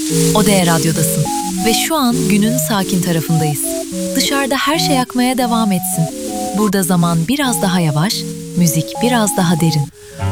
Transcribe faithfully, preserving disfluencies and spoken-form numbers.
Odea Radyo'dasın ve şu an günün sakin tarafındayız. Dışarıda her şey akmaya devam etsin. Burada zaman biraz daha yavaş, müzik biraz daha derin.